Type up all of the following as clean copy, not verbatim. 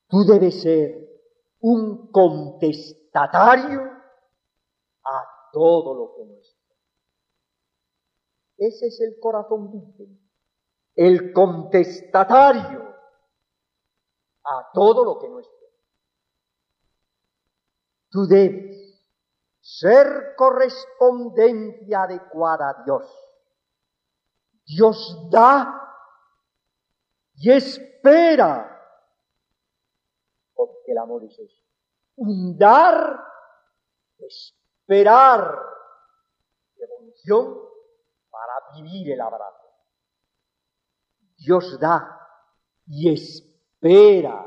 Tú debes ser un contestatario a todo lo que no es. Ese es el corazón virgen, el contestatario a todo lo que no es. Tú debes ser correspondencia adecuada a Dios. Dios da y espera, porque el amor es eso, un dar, esperar, devolución para vivir el abrazo. Dios da y espera.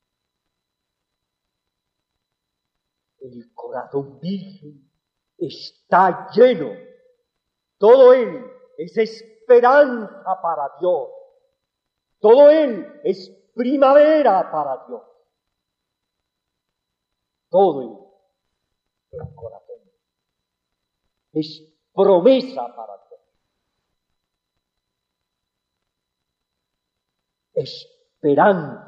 El corazón virgen está lleno, todo él es esperanza para Dios, todo él es primavera para Dios, todo él, el corazón, es promesa para Dios, esperanza.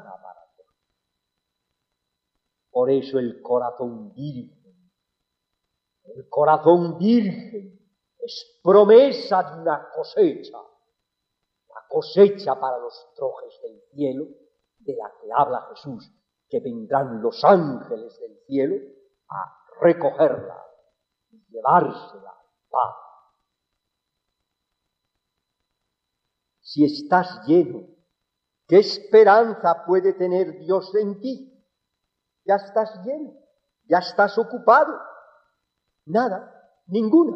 Por eso el corazón virgen es promesa de una cosecha, la cosecha para los trojes del cielo, de la que habla Jesús, que vendrán los ángeles del cielo a recogerla y llevársela en paz. Si estás lleno, ¿qué esperanza puede tener Dios en ti? Ya estás lleno, ya estás ocupado. Nada, ninguna.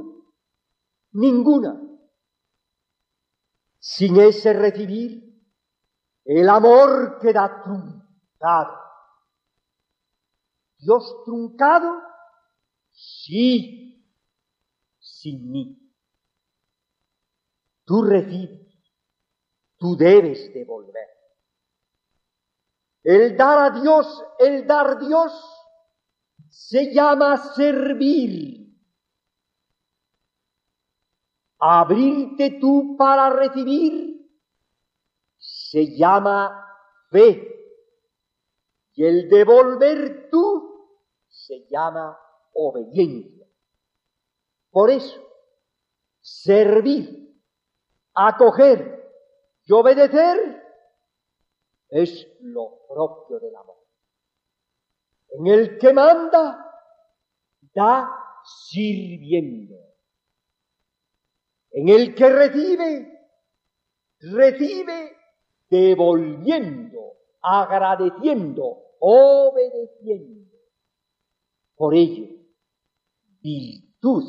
Sin ese recibir, el amor queda truncado. ¿Dios truncado? Sí, sin mí. Tú recibes, tú debes devolver. El dar a Dios, el dar Dios, se llama servir. Abrirte tú para recibir, se llama fe. Y el devolver tú, se llama obediencia. Por eso, servir, acoger y obedecer es lo propio del amor. En el que manda, da sirviendo. En el que recibe devolviendo, agradeciendo, obedeciendo. Por ello, virtud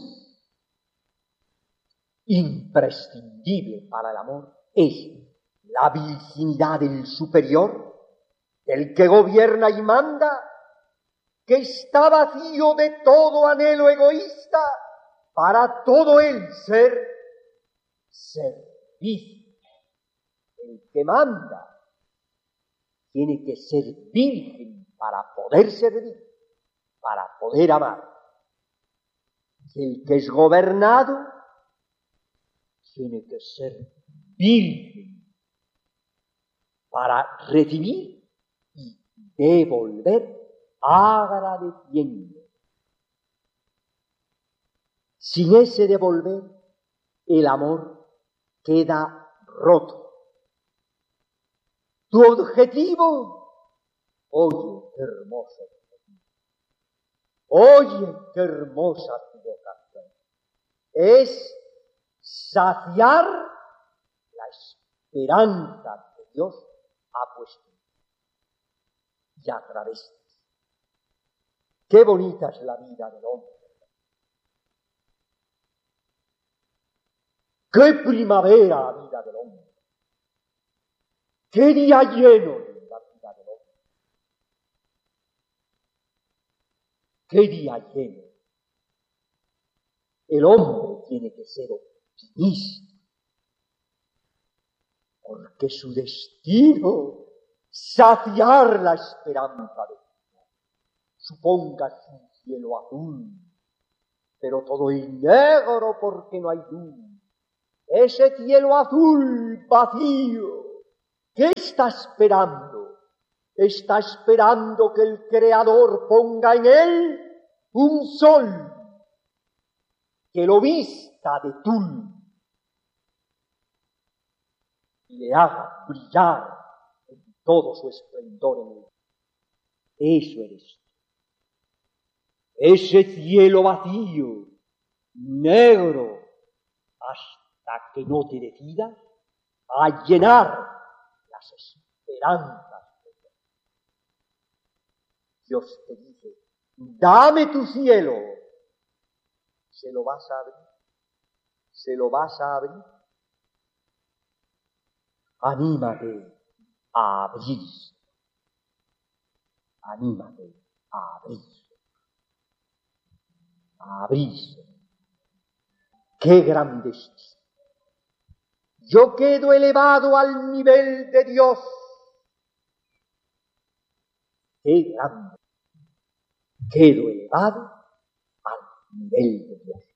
imprescindible para el amor es la virginidad del superior, del que gobierna y manda, que está vacío de todo anhelo egoísta, para todo él ser servicio. El que manda tiene que ser virgen para poder servir, para poder amar. Y el que es gobernado tiene que ser virgen para recibir y devolver agradeciendo. Sin ese devolver, el amor queda roto. Tu objetivo, oye, qué hermoso objetivo. Oye, qué hermosa tu vocación. Es saciar la esperanza que Dios ha puesto y a través de ti. Qué bonita es la vida del hombre. Qué primavera la vida del hombre. Qué día lleno la vida del hombre. Qué día lleno. El hombre tiene que ser optimista, porque su destino saciar la esperanza de Dios. Supóngase un cielo azul, pero todo es negro porque no hay luz. Ese cielo azul vacío, ¿qué está esperando? está esperando que el Creador ponga en él un sol que lo vista de tul y le haga brillar en todo su esplendor en él. Eso eres tú. Ese cielo vacío, negro, hasta que no te decidas a llenar las esperanzas de Dios. Dios te dice, dame tu cielo. ¿Se lo vas a abrir? ¿Se lo vas a abrir? Anímate a abrirse. Anímate a abrirse. A abrirse. ¡Qué grande es! Yo quedo elevado al nivel de Dios. ¡Qué grande! Quedo elevado al nivel de Dios.